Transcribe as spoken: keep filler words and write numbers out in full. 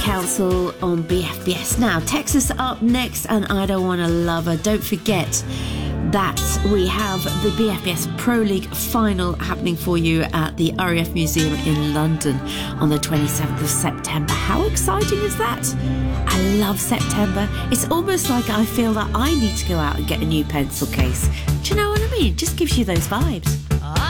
Council on B F B S. Now, Texas up next, and I Don't Wanna Love Her. Don't forget that we have the B F B S Pro League final happening for you at the R A F Museum in London on the twenty-seventh of September. How exciting is that? I love September. It's almost like I feel that I need to go out and get a new pencil case. Do you know what I mean? It just gives you those vibes.